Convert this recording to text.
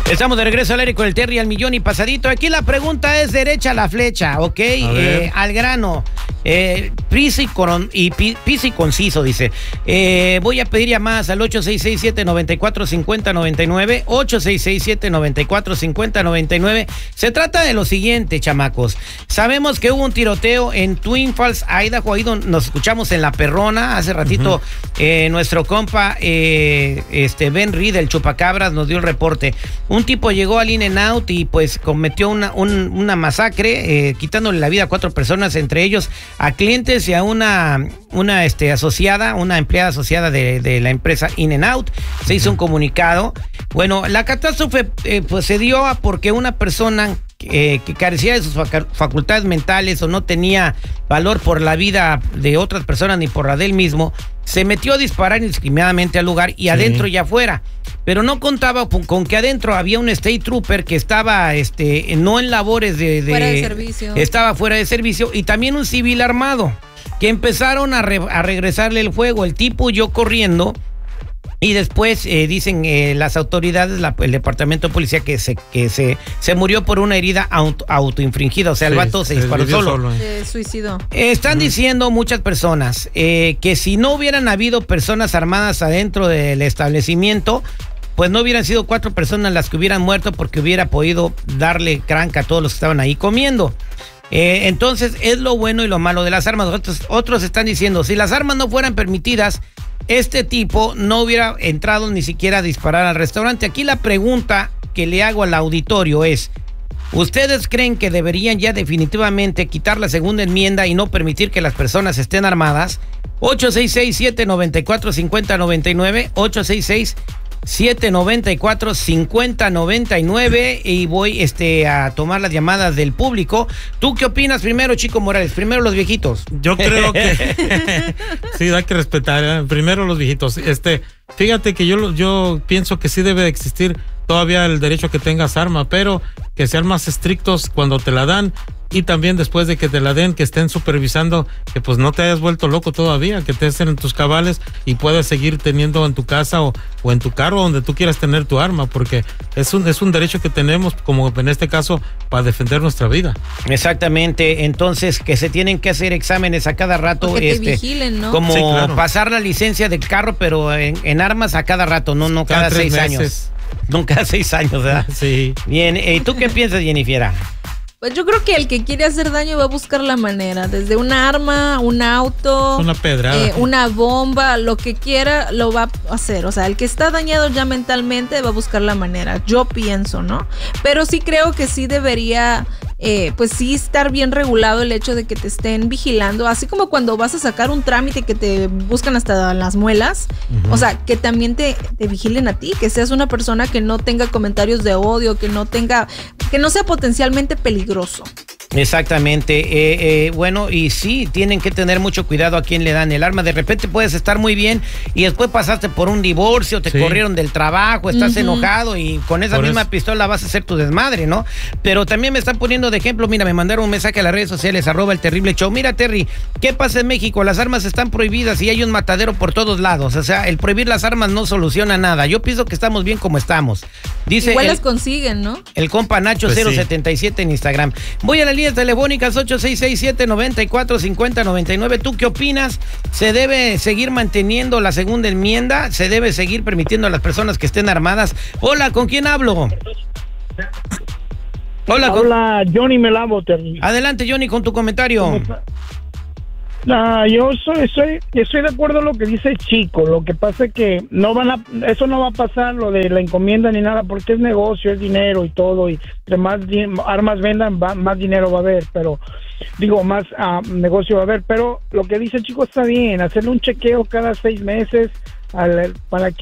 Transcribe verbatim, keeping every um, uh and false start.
Estamos de regreso al aire con el Terry al millón y pasadito. Aquí la pregunta es derecha a la flecha, ¿ok? Eh, al grano. Eh, pis y, con, y pi, pis y conciso, dice. Eh, voy a pedir llamadas al ocho seis seis, siete nueve cuatro, cinco cero nueve nueve. ocho seis seis, siete nueve cuatro, cinco cero nueve nueve. Se trata de lo siguiente, chamacos. Sabemos que hubo un tiroteo en Twin Falls, Idaho. Ahí donde nos escuchamos en La Perrona. Hace ratito, uh-huh. eh, nuestro compa eh, este Ben Reed, el chupacabras, nos dio el reporte. Un tipo llegó al In-N-Out y pues cometió una, un, una masacre, eh, quitándole la vida a cuatro personas, entre ellos a clientes y a una, una este, asociada, una empleada asociada de, de la empresa In-N-Out. Se hizo un comunicado. Bueno, la catástrofe eh, pues se dio porque una persona eh, que carecía de sus facultades mentales o no tenía valor por la vida de otras personas ni por la de él mismo, se metió a disparar indiscriminadamente al lugar y sí. adentro y afuera. Pero no contaba con que adentro había un State Trooper que estaba este, no en labores de, de... Fuera de servicio. Estaba fuera de servicio y también un civil armado que empezaron a, re, a regresarle el fuego. El tipo huyó corriendo y después eh, dicen eh, las autoridades, la, el departamento de policía, que se que se, se murió por una herida auto, autoinfringida. O sea, sí, el vato se disparó solo. solo eh. Se suicidó. Eh, están uh-huh. diciendo muchas personas eh, que si no hubieran habido personas armadas adentro del establecimiento, pues no hubieran sido cuatro personas las que hubieran muerto, porque hubiera podido darle cranca a todos los que estaban ahí comiendo. Eh, entonces, es lo bueno y lo malo de las armas. Otros, otros están diciendo, si las armas no fueran permitidas, este tipo no hubiera entrado ni siquiera a disparar al restaurante. Aquí la pregunta que le hago al auditorio es, ¿ustedes creen que deberían ya definitivamente quitar la segunda enmienda y no permitir que las personas estén armadas? ocho seis seis, siete nueve cuatro, cinco cero nueve nueve, ocho seis seis, siete nueve cuatro, cinco cero nueve nueve, y voy este, a tomar las llamadas del público. ¿Tú qué opinas primero, Chico Morales? Primero los viejitos. Yo creo que sí, hay que respetar, ¿eh? Primero los viejitos. Este, fíjate que yo, yo pienso que sí debe de existir todavía el derecho a que tengas arma, pero que sean más estrictos cuando te la dan. Y también después de que te la den, que estén supervisando que pues no te hayas vuelto loco todavía, que te estén en tus cabales y puedas seguir teniendo en tu casa o, o en tu carro, donde tú quieras tener tu arma, porque es un, es un derecho que tenemos, como en este caso, para defender nuestra vida. Exactamente, entonces que se tienen que hacer exámenes a cada rato. Que te este, vigilen, ¿no? Como sí, claro. pasar la licencia del carro, pero en, en armas a cada rato, no, no cada, cada seis meses. años. No cada seis años, ¿verdad? Sí. Bien, ¿y tú qué piensas, Jennifer? Pues yo creo que el que quiere hacer daño va a buscar la manera, desde un arma, un auto, una pedrada, eh, una bomba, lo que quiera lo va a hacer. O sea, el que está dañado ya mentalmente va a buscar la manera, yo pienso, ¿no? Pero sí creo que sí debería, eh, pues sí estar bien regulado el hecho de que te estén vigilando, así como cuando vas a sacar un trámite que te buscan hasta las muelas, uh-huh. o sea, que también te, te vigilen a ti, que seas una persona que no tenga comentarios de odio, que no tenga, que no sea potencialmente peligroso. Exactamente, eh, eh, bueno, y sí, tienen que tener mucho cuidado a quién le dan el arma. De repente puedes estar muy bien y después pasaste por un divorcio, te sí. corrieron del trabajo, estás uh-huh. enojado y con esa por misma eso. pistola vas a hacer tu desmadre, ¿no? Pero también me están poniendo de ejemplo, mira, me mandaron un mensaje a las redes sociales, arroba el terrible show. Mira, Terry, ¿qué pasa en México? Las armas están prohibidas y hay un matadero por todos lados. O sea, el prohibir las armas no soluciona nada. Yo pienso que estamos bien como estamos. Dice Igual el, las consiguen, ¿no? El compa Nacho pues cero setenta y siete sí. en Instagram. Voy a las líneas telefónicas ocho seis seis, siete nueve cuatro, cinco cero nueve nueve. ¿Tú qué opinas? ¿Se debe seguir manteniendo la segunda enmienda? ¿Se debe seguir permitiendo a las personas que estén armadas? Hola, ¿con quién hablo? Hola, con... Hola, Johnny Melavo. Adelante, Johnny, con tu comentario. Nah, yo soy, soy, estoy de acuerdo con lo que dice Chico. Lo que pasa es que no van a, eso no va a pasar, lo de la encomienda ni nada, porque es negocio, es dinero y todo, y entre más armas vendan, va, más dinero va a haber, pero digo, más uh, negocio va a haber. Pero lo que dice Chico está bien, hacerle un chequeo cada seis meses al, para que